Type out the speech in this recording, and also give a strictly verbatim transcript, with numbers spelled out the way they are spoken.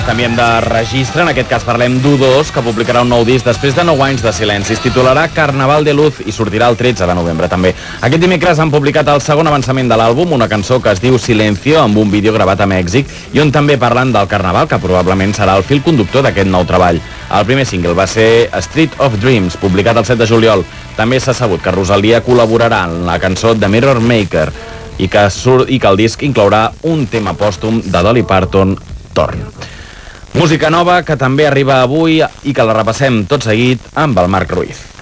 canviem de registre, en aquest cas parlem d'U dos, que publicarà un nou disc després de nou anys de silenci. Es titularà Carnaval de Luz i sortirà el tretze de novembre també. Aquest dimecres han publicat el segon avançament de l'àlbum, una cançó que es diu Silencio, amb un vídeo gravat a Mèxic, i on també parlen del Carnaval, que probablement serà el fil conductor d'aquest nou treball. El primer single va ser Street of Dreams, publicat el set de juliol. També s'ha sabut que Rosalia col·laborarà en la cançó The Mirror Maker i que, surt, i que el disc inclourà un tema pòstum de Dolly Parton, Torn. Música nova que també arriba avui i que la repassem tot seguit amb el Marc Ruiz.